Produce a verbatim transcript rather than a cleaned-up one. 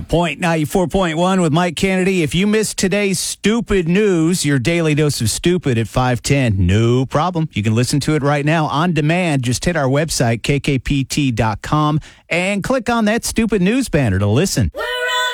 Point ninety-four point one with Mike Kennedy. If you missed today's stupid news, your daily dose of stupid at five ten, no problem. You can listen to it right now on demand. Just hit our website, k k p t dot com, and click on that stupid news banner to listen. Woo!